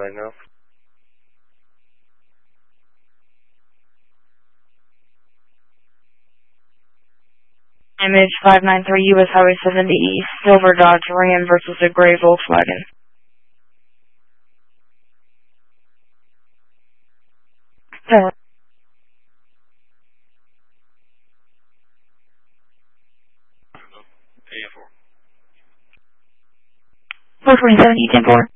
right now. Image 593 US Highway 70 East, silver Dodge Ram versus a gray Volkswagen. So, 427 10-4.